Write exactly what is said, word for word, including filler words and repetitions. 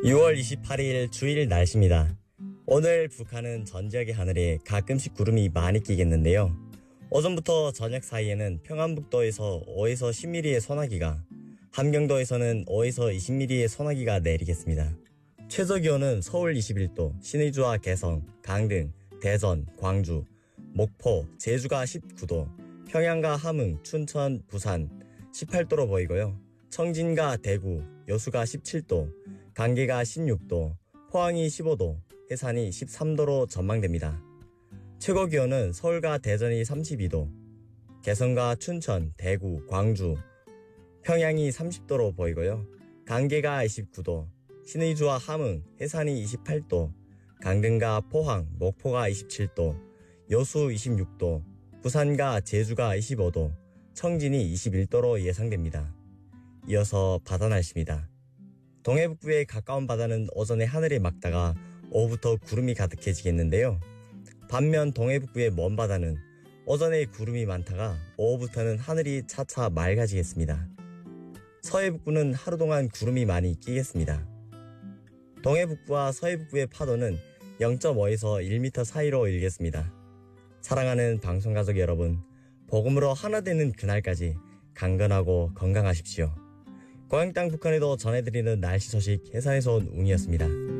유월 이십팔일 주일 날씨입니다. 오늘 북한은 전 지역의 하늘에 가끔씩 구름이 많이 끼겠는데요. 오전부터 저녁 사이에는 평안북도에서 오에서 십 밀리미터의 소나기가, 함경도에서는 오에서 이십 밀리미터의 소나기가 내리겠습니다. 최저기온은 서울 이십일 도, 신의주와 개성, 강릉, 대전, 광주, 목포, 제주가 십구 도, 평양과 함흥, 춘천, 부산 십팔 도로 보이고요. 청진과 대구, 여수가 십칠 도, 강계가 십육 도, 포항이 십오 도, 해산이 십삼 도로 전망됩니다. 최고기온은 서울과 대전이 삼십이 도, 개성과 춘천, 대구, 광주, 평양이 삼십 도로 보이고요. 강계가 이십구 도, 신의주와 함흥, 해산이 이십팔 도, 강릉과 포항, 목포가 이십칠 도, 여수 이십육 도, 부산과 제주가 이십오 도, 청진이 이십일 도로 예상됩니다. 이어서 바다 날씨입니다. 동해북부에 가까운 바다는 오전에 하늘이 맑다가 오후부터 구름이 가득해지겠는데요. 반면 동해북부의 먼 바다는 오전에 구름이 많다가 오후부터는 하늘이 차차 맑아지겠습니다. 서해북부는 하루 동안 구름이 많이 끼겠습니다. 동해북부와 서해북부의 파도는 영 점 오에서 일 미터 사이로 일겠습니다. 사랑하는 방송가족 여러분, 복음으로 하나 되는 그날까지 강건하고 건강하십시오. 고향 땅 북한에도 전해드리는 날씨 소식 해상에서 온 웅이었습니다.